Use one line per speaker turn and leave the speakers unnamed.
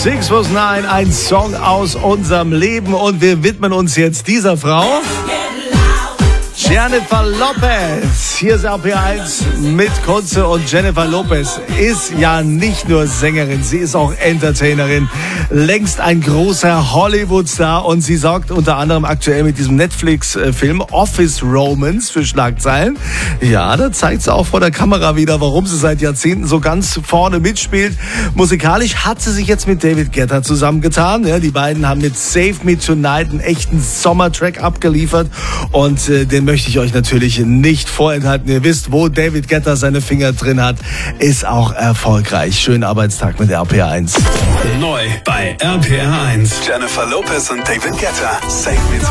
6 was 9, ein Song aus unserem Leben und wir widmen uns jetzt dieser Frau. Jennifer Lopez. Hier ist RPR1 mit Kunze und Jennifer Lopez ist ja nicht nur Sängerin, sie ist auch Entertainerin. Längst ein großer Hollywood-Star und sie sorgt unter anderem aktuell mit diesem Netflix-Film Office Romance für Schlagzeilen. Ja, da zeigt sie auch vor der Kamera wieder, warum sie seit Jahrzehnten so ganz vorne mitspielt. Musikalisch hat sie sich jetzt mit David Guetta zusammengetan. Ja, die beiden haben mit Save Me Tonight einen echten Sommertrack abgeliefert und den möchte ich euch natürlich nicht vorenthalten. Ihr wisst, wo David Guetta seine Finger drin hat, ist auch erfolgreich. Schönen Arbeitstag mit RPR1.
Neu bei RPR1. Jennifer Lopez und David Guetta. Save Me Tonight.